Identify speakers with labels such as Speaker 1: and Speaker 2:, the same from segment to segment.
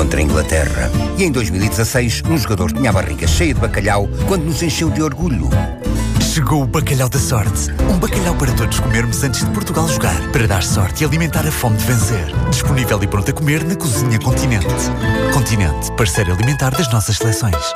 Speaker 1: contra a Inglaterra. E em 2016, um jogador tinha a barriga cheia de bacalhau quando nos encheu de orgulho.
Speaker 2: Chegou o bacalhau da sorte. Um bacalhau para todos comermos antes de Portugal jogar. Para dar sorte e alimentar a fome de vencer. Disponível e pronto a comer na Cozinha Continente. Continente, parceiro alimentar das nossas seleções.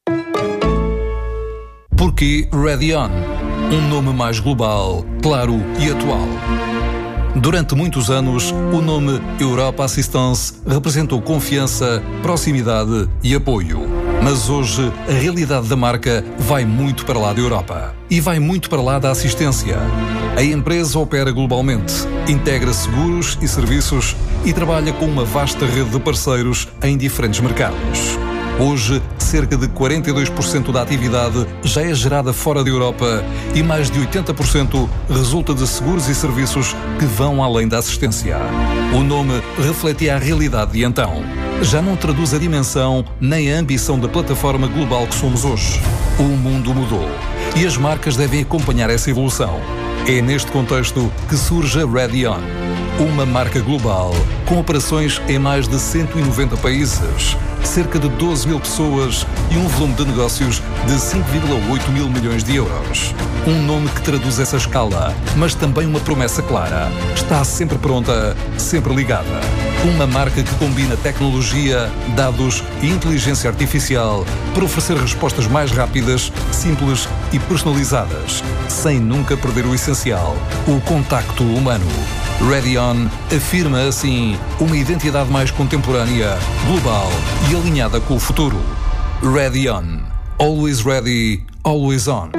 Speaker 3: Porquê Radion? Um nome mais global, claro e atual. Durante muitos anos, o nome Europa Assistance representou confiança, proximidade e apoio. Mas hoje, a realidade da marca vai muito para lá da Europa. E vai muito para lá da assistência. A empresa opera globalmente, integra seguros e serviços e trabalha com uma vasta rede de parceiros em diferentes mercados. Hoje, cerca de 42% da atividade já é gerada fora da Europa e mais de 80% resulta de seguros e serviços que vão além da assistência. O nome refletia a realidade de então. Já não traduz a dimensão nem a ambição da plataforma global que somos hoje. O mundo mudou e as marcas devem acompanhar essa evolução. É neste contexto que surge a Radion, uma marca global com operações em mais de 190 países, cerca de 12 mil pessoas e um volume de negócios de 5,8 mil milhões de euros. Um nome que traduz essa escala, mas também uma promessa clara. Está sempre pronta, sempre ligada. Uma marca que combina tecnologia, dados e inteligência artificial para oferecer respostas mais rápidas, simples e personalizadas, sem nunca perder o essencial, o contacto humano. Radion afirma, assim, uma identidade mais contemporânea, global e alinhada com o futuro. Radion. Always ready, always on.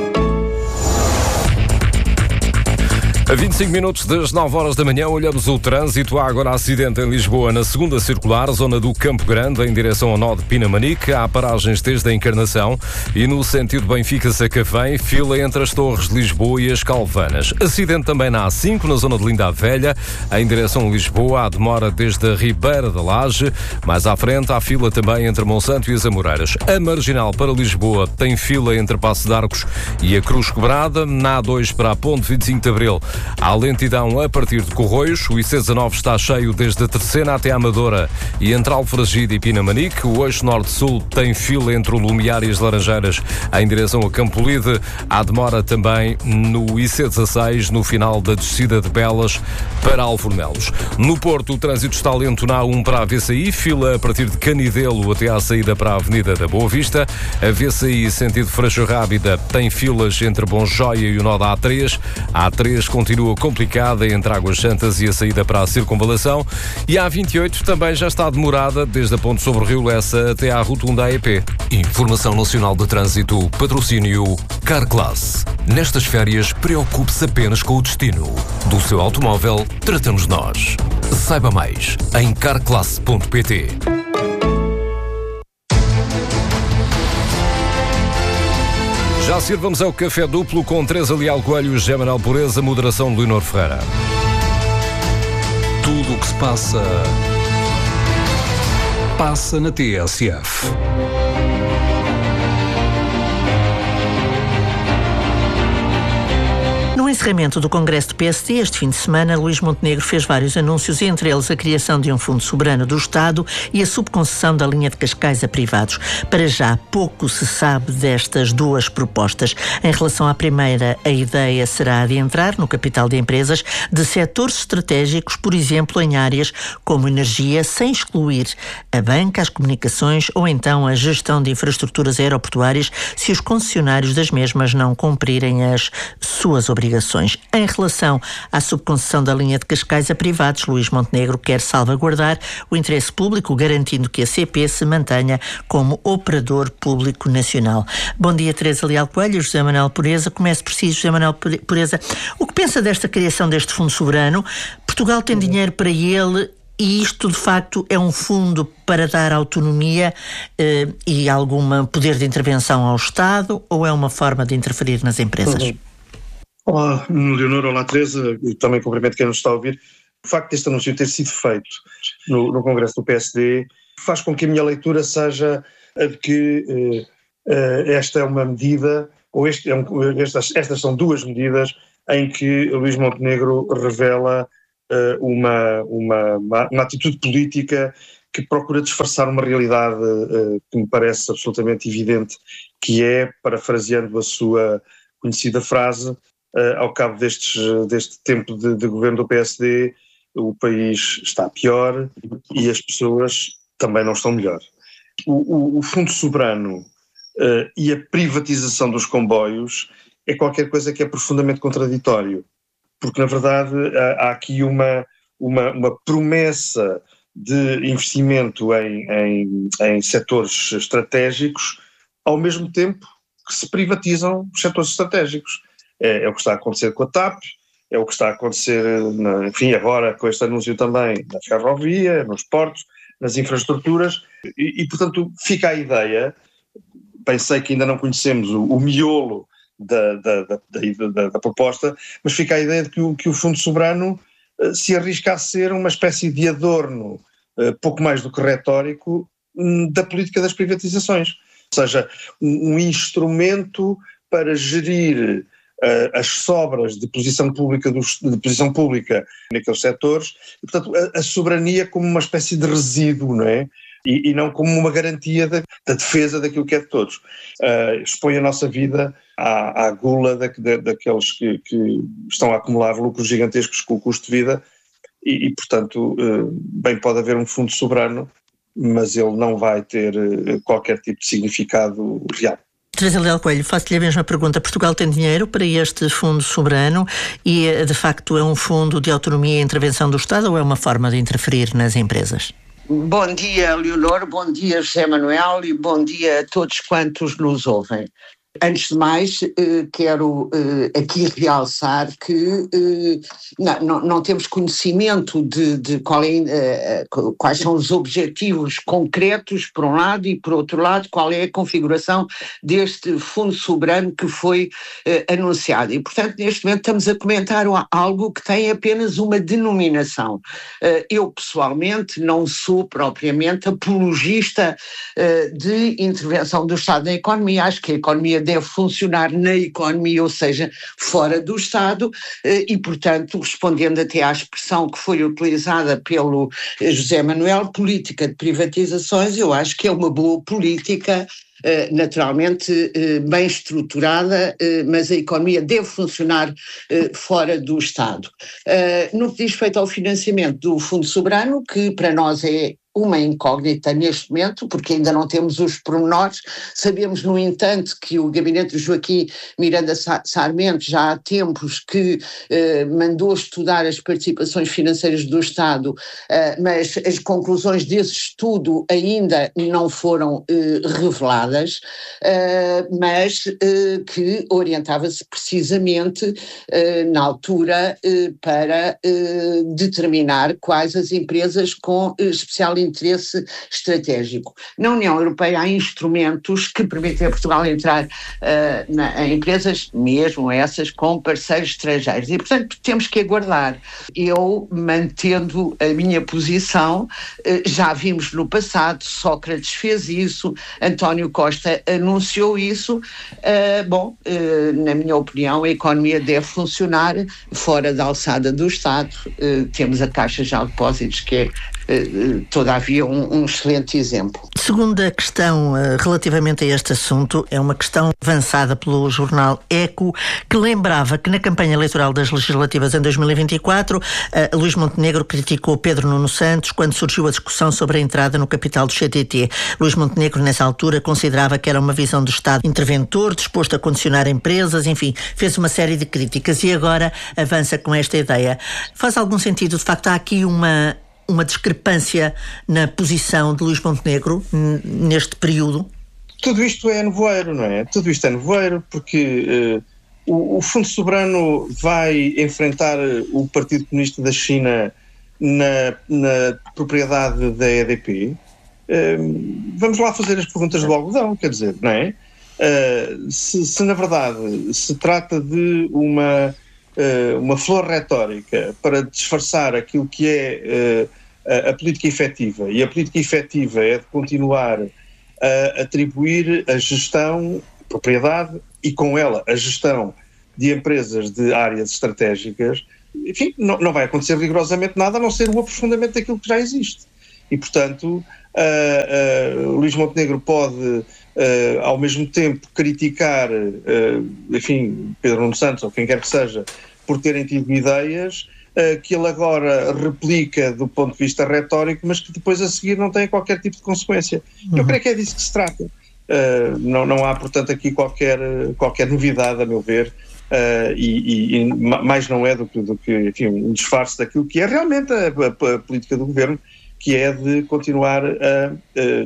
Speaker 4: A 25 minutos das 9 horas da manhã, olhamos o trânsito. Há agora acidente em Lisboa, na segunda circular, zona do Campo Grande, em direção ao nó de Pinamanique. Há paragens desde a Encarnação e no sentido Benfica-Sacavém, fila entre as Torres de Lisboa e as Calvanas. Acidente também na A5, na zona de Linda a Velha, em direção a Lisboa. Há demora desde a Ribeira da Laje. Mais à frente, há fila também entre Monsanto e as Amoreiras. A Marginal para Lisboa tem fila entre Paço de Arcos e a Cruz Quebrada. Na A2 para a Ponte 25 de Abril, há lentidão a partir de Corroios. O IC19 está cheio desde a Terceira até a Amadora e entre Alfragide e Pinamanique. O eixo norte-sul tem fila entre o Lumiar e as Laranjeiras em direção a Campolide. Há demora também no IC16 no final da descida de Belas para Alfornelos. No Porto, o trânsito está lento na A1 para a VCI, fila a partir de Canidelo até à saída para a Avenida da Boa Vista. A VCI, sentido Freixo Rábida, tem filas entre Bonjoia e o nó da A3. A A3 continua complicada entre Águas Santas e a saída para a Circunvalação. E a A28 também já está demorada desde a Ponte sobre o Rio Lessa até à Rotunda AEP.
Speaker 5: Informação Nacional de Trânsito, patrocínio Carclass. Nestas férias, preocupe-se apenas com o destino. Do seu automóvel, tratamos nós. Saiba mais em carclass.pt.
Speaker 4: Já sirvamos ao café duplo com Teresa Leal Coelho, José Manuel Pureza, moderação de Leonor Ferreira.
Speaker 3: Tudo o que se passa na TSF.
Speaker 6: No encerramento do Congresso do PSD, este fim de semana, Luís Montenegro fez vários anúncios, entre eles a criação de um fundo soberano do Estado e a subconcessão da linha de Cascais a privados. Para já, pouco se sabe destas duas propostas. Em relação à primeira, a ideia será a de entrar no capital de empresas de setores estratégicos, por exemplo, em áreas como energia, sem excluir a banca, as comunicações ou então a gestão de infraestruturas aeroportuárias, se os concessionários das mesmas não cumprirem as suas obrigações. Em relação à subconcessão da linha de Cascais a privados, Luís Montenegro quer salvaguardar o interesse público, garantindo que a CP se mantenha como operador público nacional. Bom dia, Teresa Leal Coelho, José Manuel Pureza. Comece por si, José Manuel Pureza. O que pensa desta criação deste fundo soberano? Portugal tem dinheiro para ele e isto, de facto, é um fundo para dar autonomia e algum poder de intervenção ao Estado, ou é uma forma de interferir nas empresas?
Speaker 7: Olá, Leonor, olá, Teresa, e também cumprimento quem nos está a ouvir. O facto deste anúncio ter sido feito no Congresso do PSD faz com que a minha leitura seja a de que esta é uma medida, ou estas são duas medidas em que Luís Montenegro revela uma atitude política que procura disfarçar uma realidade que me parece absolutamente evidente, que é, parafraseando a sua conhecida frase, ao cabo deste tempo de governo do PSD, o país está pior e as pessoas também não estão melhor. O Fundo Soberano e a privatização dos comboios é qualquer coisa que é profundamente contraditório, porque na verdade há aqui uma promessa de investimento em setores estratégicos, ao mesmo tempo que se privatizam os setores estratégicos. É o que está a acontecer com a TAP, é o que está a acontecer, enfim, agora com este anúncio também na ferrovia, nos portos, nas infraestruturas, e portanto fica a ideia, pensei que ainda não conhecemos o miolo da proposta, mas fica a ideia de que o Fundo Soberano se arrisca a ser uma espécie de adorno, pouco mais do que retórico, da política das privatizações. Ou seja, um instrumento para gerir as sobras de posição pública naqueles setores, e portanto a soberania como uma espécie de resíduo, não é? E não como uma garantia da defesa daquilo que é de todos. Expõe a nossa vida à gula daqueles que estão a acumular lucros gigantescos com o custo de vida e portanto, bem pode haver um fundo soberano, mas ele não vai ter qualquer tipo de significado real.
Speaker 6: Teresa Leal Coelho, faço-lhe a mesma pergunta. Portugal tem dinheiro para este fundo soberano e, de facto, é um fundo de autonomia e intervenção do Estado ou é uma forma de interferir nas empresas?
Speaker 8: Bom dia, Leonor, bom dia, José Manuel, e bom dia a todos quantos nos ouvem. Antes de mais, quero aqui realçar que não temos conhecimento de quais são os objetivos concretos, por um lado, e por outro lado, qual é a configuração deste fundo soberano que foi anunciado. E, portanto, neste momento estamos a comentar algo que tem apenas uma denominação. Eu, pessoalmente, não sou propriamente apologista de intervenção do Estado na economia. Acho que a economia deve funcionar na economia, ou seja, fora do Estado, e, portanto, respondendo até à expressão que foi utilizada pelo José Manuel, política de privatizações, eu acho que é uma boa política, naturalmente bem estruturada, mas a economia deve funcionar fora do Estado. No que diz respeito ao financiamento do Fundo Soberano, que para nós é uma incógnita neste momento, porque ainda não temos os pormenores. Sabemos, no entanto, que o gabinete de Joaquim Miranda Sarmento já há tempos que mandou estudar as participações financeiras do Estado, mas as conclusões desse estudo ainda não foram reveladas, mas que orientava-se precisamente na altura para determinar quais as empresas com especial interesse estratégico. Na União Europeia há instrumentos que permitem a Portugal entrar em empresas, mesmo essas com parceiros estrangeiros, e portanto temos que aguardar. Eu, mantendo a minha posição, já vimos no passado, Sócrates fez isso, António Costa anunciou isso, na minha opinião a economia deve funcionar fora da alçada do Estado. Temos a Caixa de Depósitos, que é todavia um excelente exemplo.
Speaker 6: Segunda questão relativamente a este assunto é uma questão avançada pelo jornal Eco, que lembrava que na campanha eleitoral das legislativas em 2024, Luís Montenegro criticou Pedro Nuno Santos quando surgiu a discussão sobre a entrada no capital do CTT. Luís Montenegro, nessa altura, considerava que era uma visão do Estado interventor, disposto a condicionar empresas, enfim, fez uma série de críticas e agora avança com esta ideia. Faz algum sentido, de facto, há aqui uma discrepância na posição de Luís Montenegro neste período?
Speaker 7: Tudo isto é nevoeiro, não é? Tudo isto é nevoeiro porque o Fundo Soberano vai enfrentar o Partido Comunista da China na propriedade da EDP. Vamos lá fazer as perguntas do algodão, quer dizer, não é? Se na verdade se trata de uma flor retórica para disfarçar aquilo que é a política efetiva, e a política efetiva é de continuar a atribuir a gestão, propriedade e com ela a gestão de empresas de áreas estratégicas, enfim, não vai acontecer rigorosamente nada a não ser o aprofundamento daquilo que já existe. E, portanto, Luís Montenegro pode, ao mesmo tempo, criticar, enfim, Pedro Nuno Santos ou quem quer que seja, por terem tido ideias que ele agora replica do ponto de vista retórico, mas que depois a seguir não tem qualquer tipo de consequência. Eu creio que é disso que se trata. Não há, portanto, aqui qualquer novidade, a meu ver, e mais não é do que enfim, um disfarce daquilo que é realmente a política do governo, que é de continuar a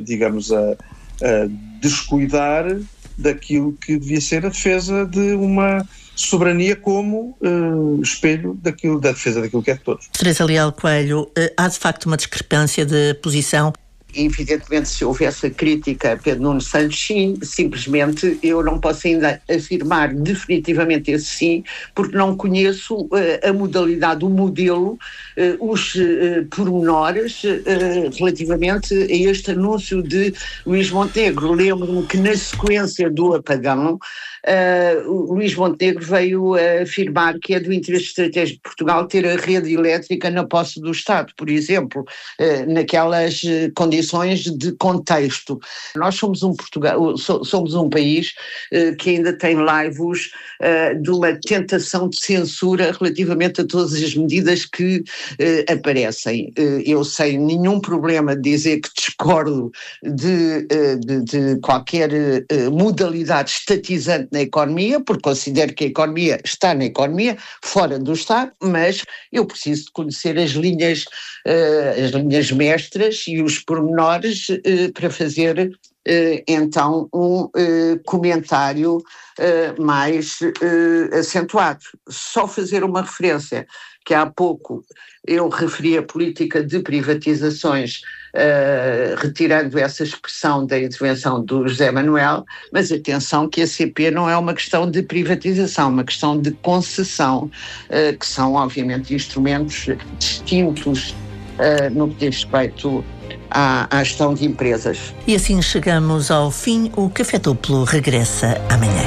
Speaker 7: descuidar daquilo que devia ser a defesa de uma soberania como espelho da defesa daquilo que é de todos.
Speaker 6: Teresa Leal Coelho, há de facto uma discrepância de posição?
Speaker 8: Evidentemente, se houvesse a crítica a Pedro Nuno Santos, sim, simplesmente eu não posso ainda afirmar definitivamente esse sim, porque não conheço a modalidade, o modelo, os pormenores relativamente a este anúncio de Luís Montenegro. Lembro-me que na sequência do apagão, Luís Montenegro veio afirmar que é do interesse estratégico de Portugal ter a rede elétrica na posse do Estado, por exemplo, naquelas condições de contexto. Nós somos um país que ainda tem laivos de uma tentação de censura relativamente a todas as medidas que aparecem. Eu sem nenhum problema de dizer que discordo de qualquer modalidade estatizante na economia, porque considero que a economia está na economia, fora do Estado, mas eu preciso de conhecer as linhas mestras e os pormenores para fazer então um comentário mais acentuado. Só fazer uma referência, que há pouco eu referi a política de privatizações, retirando essa expressão da intervenção do José Manuel, mas atenção que a CP não é uma questão de privatização, uma questão de concessão, que são obviamente instrumentos distintos no que diz respeito à gestão de empresas.
Speaker 6: E assim chegamos ao fim. O Café Duplo regressa amanhã.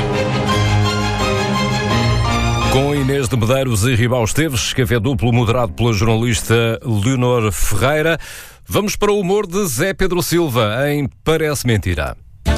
Speaker 4: Com Inês de Medeiros e Ribal Esteves, Café Duplo moderado pela jornalista Leonor Ferreira. Vamos para o humor de Zé Pedro Silva em Parece Mentira.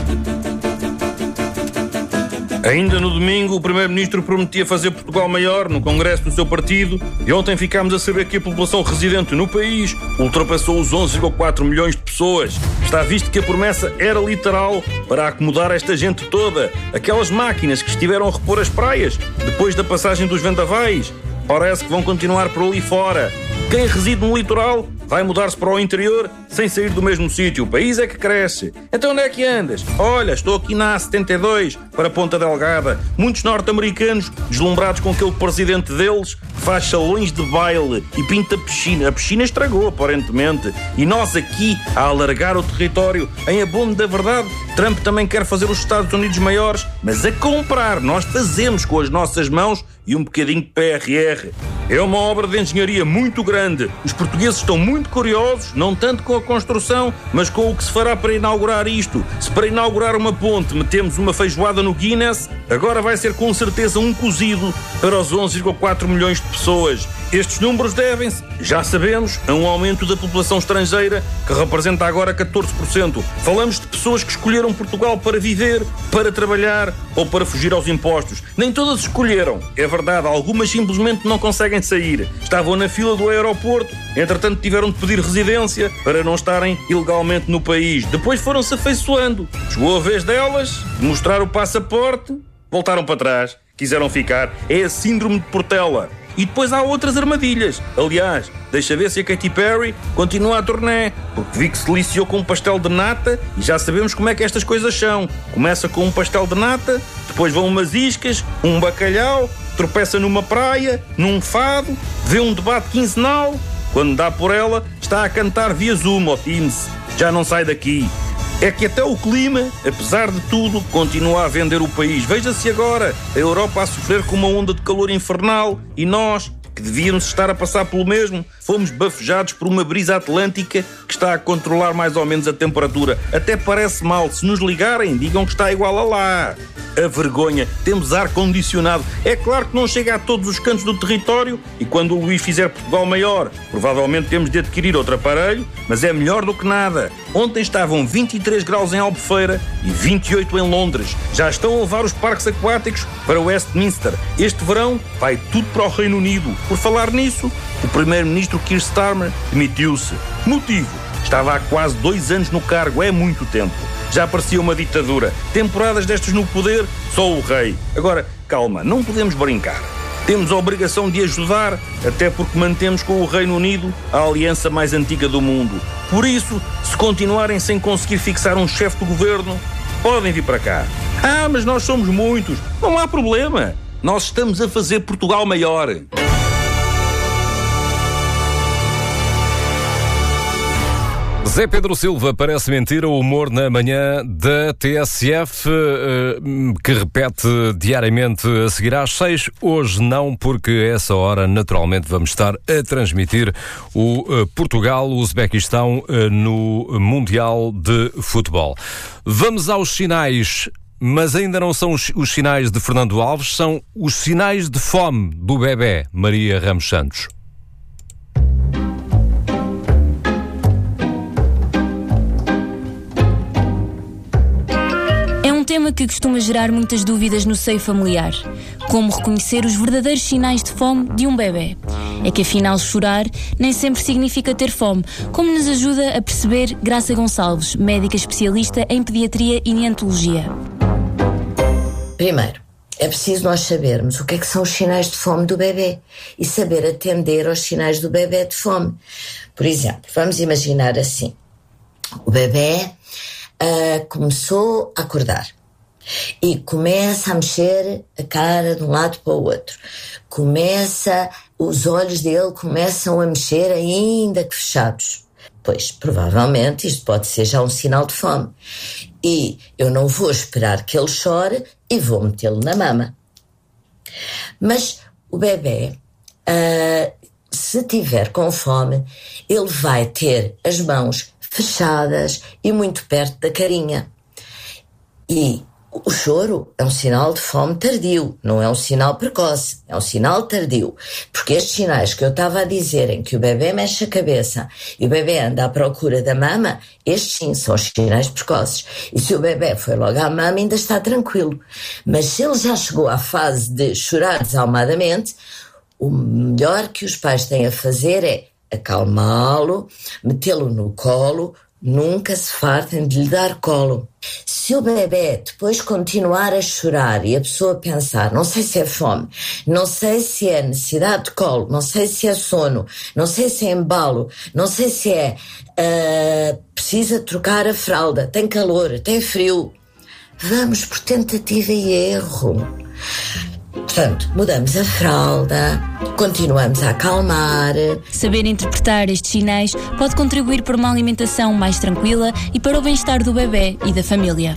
Speaker 9: Ainda no domingo, o Primeiro-Ministro prometia fazer Portugal maior no Congresso do seu partido e ontem ficámos a saber que a população residente no país ultrapassou os 11,4 milhões de pessoas. Está visto que a promessa era literal para acomodar esta gente toda, aquelas máquinas que estiveram a repor as praias depois da passagem dos vendavais. Parece que vão continuar por ali fora. Quem reside no litoral vai mudar-se para o interior sem sair do mesmo sítio. O país é que cresce. Então onde é que andas? Olha, estou aqui na A72 para Ponta Delgada. Muitos norte-americanos, deslumbrados com aquele presidente deles, que faz salões de baile e pinta piscina. A piscina estragou, aparentemente. E nós aqui, a alargar o território. Em abono da verdade, Trump também quer fazer os Estados Unidos maiores, mas a comprar. Nós fazemos com as nossas mãos e um bocadinho de PRR. É uma obra de engenharia muito grande. Os portugueses estão muito curiosos, não tanto com a construção, mas com o que se fará para inaugurar isto. Se para inaugurar uma ponte metemos uma feijoada no Guinness, agora vai ser com certeza um cozido para os 11,4 milhões de pessoas. Estes números devem-se, já sabemos, a um aumento da população estrangeira, que representa agora 14%. Falamos de pessoas que escolheram Portugal para viver, para trabalhar ou para fugir aos impostos. Nem todas escolheram, é verdade, algumas simplesmente não conseguem sair. Estavam na fila do aeroporto, entretanto tiveram de pedir residência para não estarem ilegalmente no país. Depois foram-se afeiçoando. Chegou a vez delas de mostrar o passaporte, voltaram para trás, quiseram ficar. É a síndrome de Portela. E depois há outras armadilhas. Aliás, deixa ver se a Katy Perry continua a turnê, porque vi que se deliciou com um pastel de nata e já sabemos como é que estas coisas são. Começa com um pastel de nata, depois vão umas iscas, um bacalhau, tropeça numa praia, num fado, vê um debate quinzenal. Quando dá por ela, está a cantar via Zoom ou Teams. Já não sai daqui. É que até o clima, apesar de tudo, continua a vender o país. Veja-se agora, a Europa a sofrer com uma onda de calor infernal e nós, que devíamos estar a passar pelo mesmo, fomos bafejados por uma brisa atlântica que que está a controlar mais ou menos a temperatura. Até parece mal. Se nos ligarem, digam que está igual a lá. A vergonha. Temos ar-condicionado. É claro que não chega a todos os cantos do território e quando o Luís fizer Portugal maior, provavelmente temos de adquirir outro aparelho, mas é melhor do que nada. Ontem estavam 23 graus em Albufeira e 28 em Londres. Já estão a levar os parques aquáticos para Westminster. Este verão vai tudo para o Reino Unido. Por falar nisso, o primeiro-ministro Keir Starmer demitiu-se. Motivo? Estava há quase 2 anos no cargo, é muito tempo. Já parecia uma ditadura. Temporadas destas no poder, só o rei. Agora, calma, não podemos brincar. Temos a obrigação de ajudar, até porque mantemos com o Reino Unido a aliança mais antiga do mundo. Por isso, se continuarem sem conseguir fixar um chefe do governo, podem vir para cá. Ah, mas nós somos muitos. Não há problema. Nós estamos a fazer Portugal maior.
Speaker 4: Zé Pedro Silva parece mentira o humor na manhã da TSF, que repete diariamente a seguir às 6. Hoje não, porque a essa hora naturalmente vamos estar a transmitir o Portugal-Uzbequistão no Mundial de Futebol. Vamos aos sinais, mas ainda não são os sinais de Fernando Alves, são os sinais de fome do bebé Maria Ramos Santos.
Speaker 10: Um tema que costuma gerar muitas dúvidas no seio familiar. Como reconhecer os verdadeiros sinais de fome de um bebê? É que afinal chorar nem sempre significa ter fome, como nos ajuda a perceber Graça Gonçalves, médica especialista em pediatria e neonatologia.
Speaker 11: Primeiro, é preciso nós sabermos o que é que são os sinais de fome do bebê e saber atender aos sinais do bebê de fome. Por exemplo, vamos imaginar assim. O bebê começou a acordar e começa a mexer a cara de um lado para o outro. Os olhos dele começam a mexer ainda que fechados. Pois, provavelmente, isto pode ser já um sinal de fome. E eu não vou esperar que ele chore e vou metê-lo na mama. Mas o bebê, se tiver com fome, ele vai ter as mãos fechadas e muito perto da carinha. E o choro é um sinal de fome tardio, não é um sinal precoce, é um sinal tardio. Porque estes sinais que eu estava a dizer, em que o bebê mexe a cabeça e o bebê anda à procura da mama, estes sim são os sinais precoces. E se o bebê foi logo à mama, ainda está tranquilo. Mas se ele já chegou à fase de chorar desalmadamente, o melhor que os pais têm a fazer é acalmá-lo, metê-lo no colo, nunca se fartem de lhe dar colo. Se o bebê depois continuar a chorar e a pessoa pensar, não sei se é fome, não sei se é necessidade de colo, não sei se é sono, não sei se é embalo, não sei se é precisa trocar a fralda, tem calor, tem frio, vamos por tentativa e erro. Portanto, mudamos a fralda, continuamos a acalmar.
Speaker 10: Saber interpretar estes sinais pode contribuir para uma alimentação mais tranquila e para o bem-estar do bebê e da família.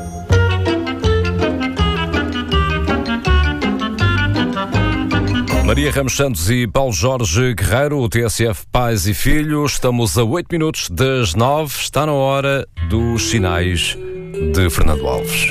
Speaker 4: Maria Ramos Santos e Paulo Jorge Guerreiro, o TSF Pais e Filhos. Estamos a 8 minutos das 9. Está na hora dos sinais de Fernando Alves.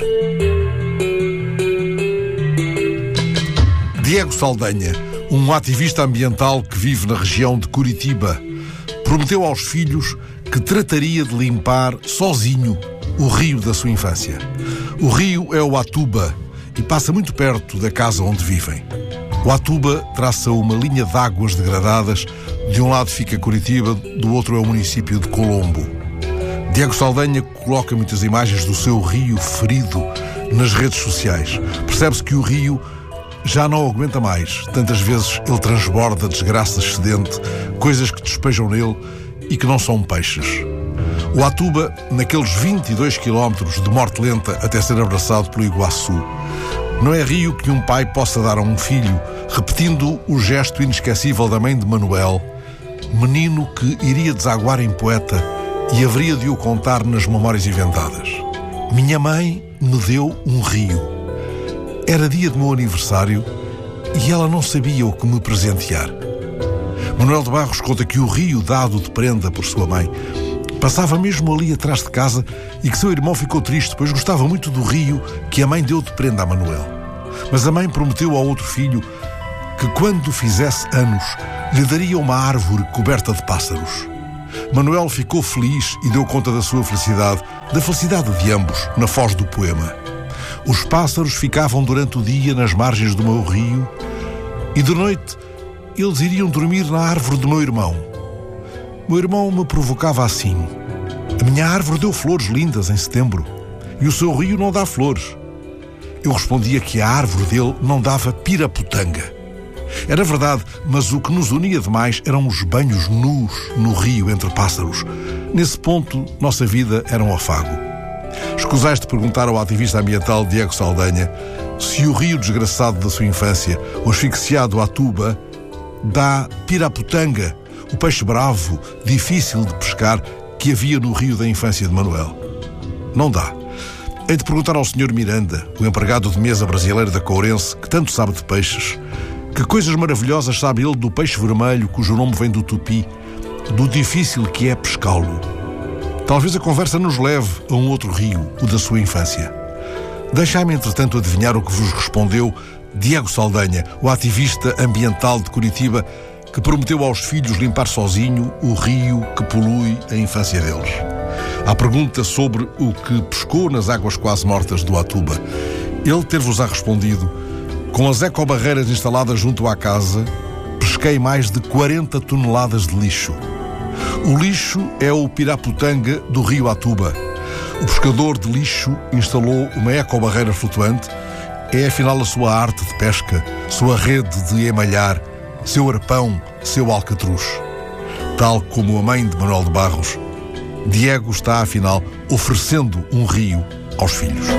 Speaker 12: Diego Saldanha, um ativista ambiental que vive na região de Curitiba, prometeu aos filhos que trataria de limpar sozinho o rio da sua infância. O rio é o Atuba e passa muito perto da casa onde vivem. O Atuba traça uma linha de águas degradadas. De um lado fica Curitiba, do outro é o município de Colombo. Diego Saldanha coloca muitas imagens do seu rio ferido nas redes sociais. Percebe-se que o rio já não aguenta mais. Tantas vezes ele transborda desgraça excedente, coisas que despejam nele e que não são peixes. O Atuba, naqueles 22 quilómetros de morte lenta até ser abraçado pelo Iguaçu, não é rio que um pai possa dar a um filho, repetindo o gesto inesquecível da mãe de Manuel, menino que iria desaguar em poeta e haveria de o contar nas memórias inventadas. Minha mãe me deu um rio. Era dia do meu aniversário e ela não sabia o que me presentear. Manuel de Barros conta que o rio dado de prenda por sua mãe Passava mesmo ali atrás de casa e que seu irmão ficou triste, pois gostava muito do rio que a mãe deu de prenda a Manuel. Mas a mãe prometeu ao outro filho que quando fizesse anos lhe daria uma árvore coberta de pássaros. Manuel ficou feliz e deu conta da sua felicidade, da felicidade de ambos, na foz do poema. Os pássaros ficavam durante o dia nas margens do meu rio e de noite eles iriam dormir na árvore do meu irmão. Meu irmão me provocava assim: a minha árvore deu flores lindas em setembro e o seu rio não dá flores. Eu respondia que a árvore dele não dava piraputanga. Era verdade, mas o que nos unia demais eram os banhos nus no rio entre pássaros. Nesse ponto, nossa vida era um afago. Escusais de perguntar ao ativista ambiental Diego Saldanha se o rio desgraçado da sua infância, o asfixiado Atuba, dá piraputanga, o peixe bravo, difícil de pescar, que havia no rio da infância de Manuel. Não dá. Hei de perguntar ao Sr. Miranda, o empregado de mesa brasileiro da Courense, que tanto sabe de peixes, que coisas maravilhosas sabe ele do peixe vermelho, cujo nome vem do tupi, do difícil que é pescá-lo. Talvez a conversa nos leve a um outro rio, o da sua infância. Deixai-me, entretanto, adivinhar o que vos respondeu Diego Saldanha, o ativista ambiental de Curitiba, que prometeu aos filhos limpar sozinho o rio que polui a infância deles. À pergunta sobre o que pescou nas águas quase mortas do Atuba, ele ter-vos-á respondido: com as ecobarreiras instaladas junto à casa, pesquei mais de 40 toneladas de lixo. O lixo é o piraputanga do rio Atuba. O pescador de lixo instalou uma ecobarreira flutuante. É afinal a sua arte de pesca, sua rede de emalhar, seu arpão, seu alcatruz. Tal como a mãe de Manuel de Barros, Diego está afinal oferecendo um rio aos filhos.